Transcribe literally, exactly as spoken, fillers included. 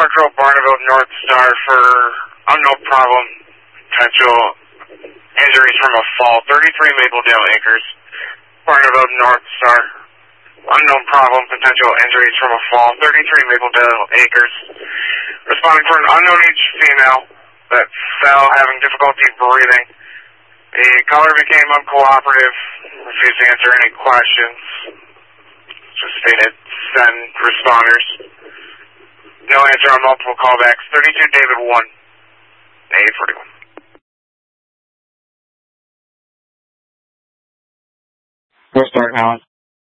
Patrol Barneville North Star for unknown problem, potential injuries from a fall, thirty-three Mapledale Acres. Barneville North Star, unknown problem, potential injuries from a fall, thirty-three Mapledale Acres. Responding for an unknown age female that fell, having difficulty breathing. The caller became uncooperative, refused to answer any questions. Just stated, send responders. No answer on multiple callbacks. thirty-two David one, eight forty-one. First start, Alan.